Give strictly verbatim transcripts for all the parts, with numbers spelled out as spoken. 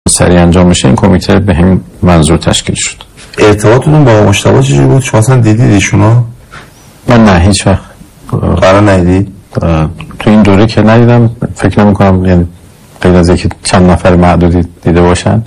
سریع انجام میشه این کمیته به همین منظور تشکیل شد. ارتباطتون با مجتبی چجوری بود؟ شما اصلا دیدید ایشونو؟ من نه هیچ وقت قرار ندیدید؟ تو این دوره که ندیدم، فکر نمی کنم یعنی غیر از اینکه چند نفر معدودی دیده باشن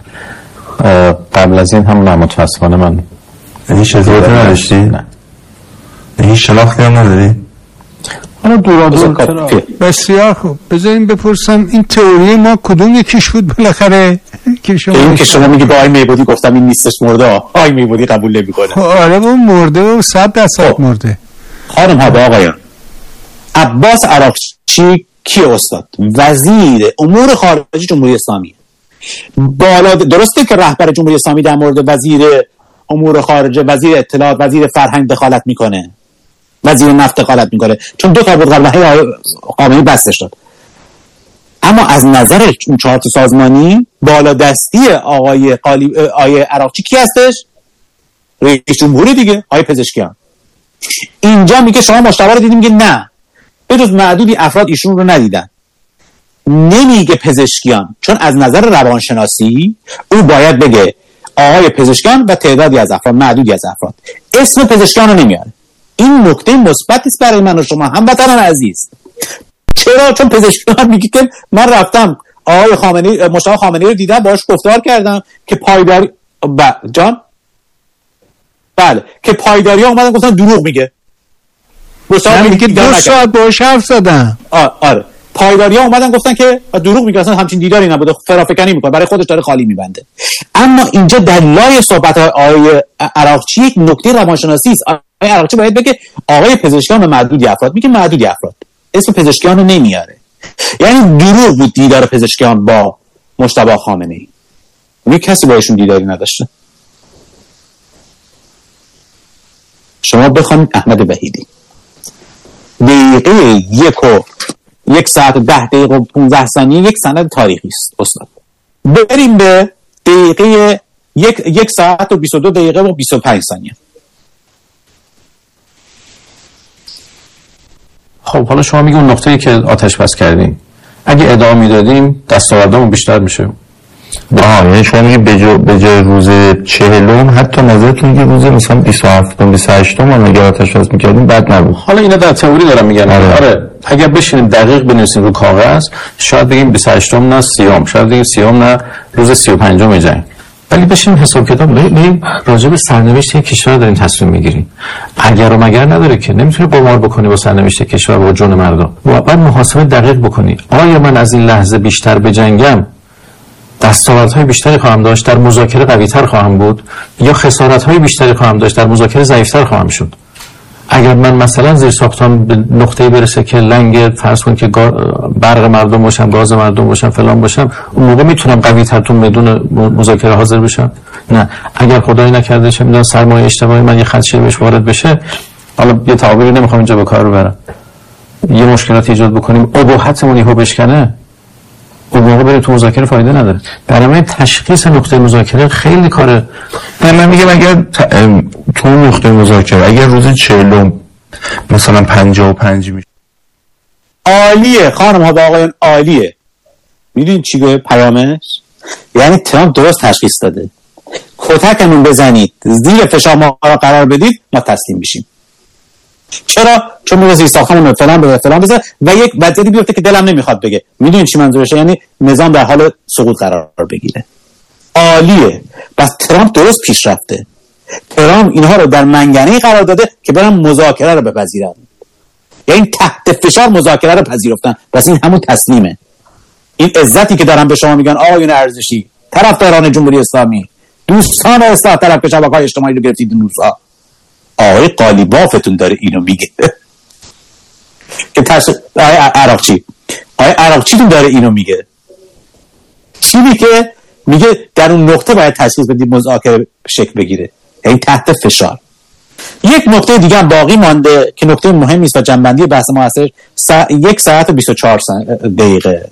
قبل از این هم نه متاسفانه من هیچ ارتباطی نداشتی؟ نه. هیچ شناختی هم نداری؟ حالا دورا دور بسیار خوب. بذاریم بپرسم این تئوری ما کدوم یکیش بود بالاخره که شما این که شما میگی با آقای میبودی گفتم این نیستش مرده، آقای میبودی قبول نمیکنه. آره با مرده و صد درصد مرده. خانم ها با آقایان، عباس عراقچی کی استاد؟ وزیر امور خارجه جمهوری اسلامی. بالا درسته که رهبر جمهوری اسلامی در مورد وزیر امور خارجه، وزیر اطلاعات، وزیر فرهنگ دخالت میکنه، وزیر نفت دخالت میکنه، چون دو تا بود قبل خامنه‌ای بسته شد. اما از نظر اون چهار تا سازمانی بالا دستی آقای قالی آقای عراقچی کی هستش؟ رئیس جمهوری دیگه، آقای پزشکیان. اینجا میگه شما مجتبی رو دیدیم، میگه نه، به جز معدودی افراد ایشون رو ندیدن. نمیگه پزشکیان، چون از نظر روانشناسی او باید بگه آقای پزشکیان و تعدادی از افراد، معدودی از افراد. اسم پزشکیان رو نمیاره. این نکته مثبتی است برای من و شما هموطنان عزیز. چرا؟ چون پزشکیان میگه که من رفتم آقای خامنه‌ای، مصطفی خامنه‌ای رو دیدم، باهاش گفتار کردم که پایداری ب... جان بله که پایداری ها اومدن گفتن دروغ میگه. مصطفی میگه دو ساعت باهاش حرف زدن. آره پایداری ها اومدن گفتن که دروغ میگه، اصلا همچین دیداری نبوده، فرافکنی میکنه، برای خودش داره خالی میبنده. اما اینجا در لای صحبت های آقای عراقچی یک نکته روانشناسی است. آقای عراقچی باید بگه آقای پزشکیان و معدودی افراد، میگه معدودی افراد، اسم پزشکیان رو نمیاره. یعنی دروغ بود دیدار پزشکیان با مجتبی خامنه‌ای. میگه کسی با ایشون دیداری نداشته. شما بخوانید احمد وحیدی دقیقه یک و یک ساعت و ده دقیقه و پونزده ثانیه یک سند تاریخی است استاد. بریم به دقیقه یک, یک ساعت و بیست و دو دقیقه و بیست و پنج ثانیه. خب حالا شما میگه اون نقطه‌ای که آتش بس کردیم اگه ادامه میدادیم دستاوردمون بیشتر میشه. آها، یعنی شما میگه بجا بجای روز چهلم حتی نظرتون میگه روز مثلا بیست و هفتم بیست و هشتم هم اگه آتش بس میکردیم بد نبود. حالا اینا در تئوری دارم میگن. آره. آره اگر بشینیم دقیق بنویسیم رو کاغذ شاید بگیم بیست و هشتم نه سیوم، شاید بگیم سیوم نه روز سی و پنجم جنگ. ولی بشینیم حساب کتاب ببینیم راجع به سرنوشت یک کشور داریم تصمیم میگیریم. اگر و مگر نداره که نمیتونه قمار بکنی با سرنوشت کشور و جون مردم. باید محاسبه دقیق بکنی. آیا من از این لحظه بیشتر بجنگم دستاوردهای بیشتری خواهم داشت، در مذاکره قوی‌تر خواهم بود، یا خسارت‌های بیشتری خواهم داشت، در مذاکره ضعیف‌تر خواهم شد؟ اگر من مثلا زیر ساختم به نقطه‌ای برسه که لنگ فرض کن که برق مردم باشم، گاز مردم باشم، فلان باشم، اون موقع میتونم قوی‌تر تو میدون مذاکره حاضر بشم؟ نه. اگر خدایی نکرده چه میدونم سرمایه اجتماعی من یه خدشه بهش وارد بشه، حالا یه تعابیری نمیخوام اینجا به کار ببرم، یه مشکلات ایجاد بکنیم، ابهتمون یهو بشکنه، اون موقع بریم تو مذاکره فایده نداره. برای تشخیص نقطه مذاکره خیلی کاره. من میگم اگر تو نقطه مذاکره اگر روز چهلم مثلا پنجاه و پنج میشه عالیه خانم ها با آقایان، عالیه. میدونید چی گوه پیامش؟ یعنی ترامپ درست تشخیص داده، کتکمون بزنید، زیر فشار ما قرار بدید، ما تسلیم میشیم. چرا؟ چون میگه ساختمون فلان به فلان بزنه و یک وضعیتی بیفته که دلم نمیخواد بگه. میدونین چی منظورشه؟ یعنی نظام در حال سقوط قرار بگیره. عالیه. بس ترامپ درست پیش رفته. ترامپ اینها رو در منگنه‌ای قرار داده که برن مذاکره رو بپذیرن. یعنی تحت فشار مذاکره رو پذیرفتن. بس این همون تسلیمه. این عزتی که دارن به شما میگن آقایون ارزشی، طرفداران جمهوری اسلامی، دوستان اصلاح طلب که شبکه‌های اجتماعی رو گرفتید این روزها، آقای قالیبافتون داره اینو میگه که ترس آقای عراقچی آقای عراقچی تون داره اینو میگه. چی میگه؟ میگه در اون نقطه باید تشخیص بدید مذاکره شکل بگیره، یعنی تحت فشار. یک نقطه دیگه هم باقی مانده که نقطه مهمی است و جنبندی بحث ما هستش. سا... یک ساعت و بیست و چهار دقیقه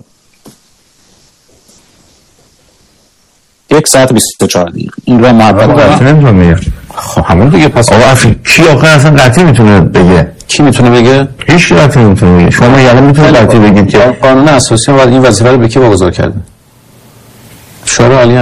یک ساعت و بیست و چهار دقیقه این رو محبت قطعی نمیتونه بگه. خب همون دیگه پس آقا افری کی آقا اصلا قطعی میتونه بگه؟ کی میتونه بگه؟ هیچ قطعی نمیتونه بگه. شما یعنی میتونه قطعی بگید که قانون اساسی ما این وظیفه رو به کی واگذار کرده؟ شورای عالی